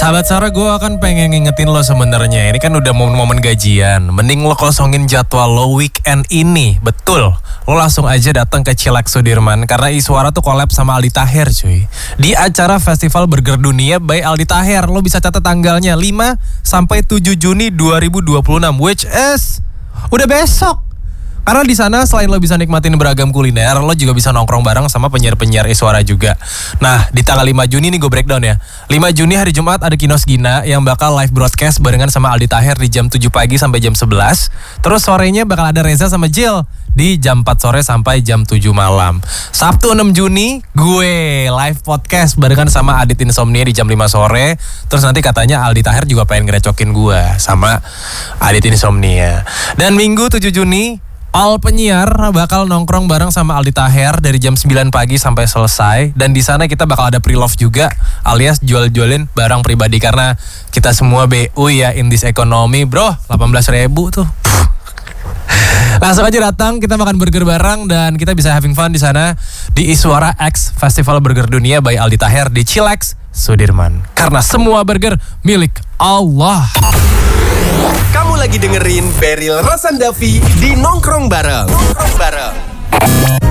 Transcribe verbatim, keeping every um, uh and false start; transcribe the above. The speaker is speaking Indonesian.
Sahabat Sarah, gue akan pengen ngingetin lo sebenarnya. Ini kan udah momen-momen gajian. Mending lo kosongin jadwal lo weekend ini. Betul. Lo langsung aja datang ke Chillax Sudirman karena Iswara tuh collab sama Aldi Taher cuy. Di acara Festival Burger Dunia by Aldi Taher. Lo bisa catat tanggalnya lima sampai tujuh Juni dua ribu dua puluh enam, which is udah besok. Karena di sana selain lo bisa nikmatin beragam kuliner, lo juga bisa nongkrong bareng sama penyiar-penyiar Iswara juga. Nah, di tanggal lima Juni nih gue breakdown ya. lima Juni hari Jumat ada Kinos Gina yang bakal live broadcast barengan sama Aldi Taher di jam tujuh pagi sampai jam sebelas. Terus sorenya bakal ada Reza sama Jill di jam empat sore sampai jam tujuh malam. Sabtu enam Juni gue live podcast barengan sama Adit Insomnia di jam lima sore. Terus nanti katanya Aldi Taher juga pengen ngerecokin gue sama Adit Insomnia. Dan Minggu tujuh Juni all penyiar bakal nongkrong bareng sama Aldi Taher dari jam sembilan pagi sampai selesai. Dan di sana kita bakal ada pre-love juga, alias jual-jualin barang pribadi. Karena kita semua B U ya, in this economy bro, delapan belas ribu tuh. Langsung aja datang, kita makan burger bareng dan kita bisa having fun di sana di Iswara X Festival Burger Dunia by Aldi Taher di Chillax Sudirman. Karena semua burger milik Allah. Kamu lagi dengerin Beril Rosandavi di Nongkrong Bareng. Nongkrong Bareng.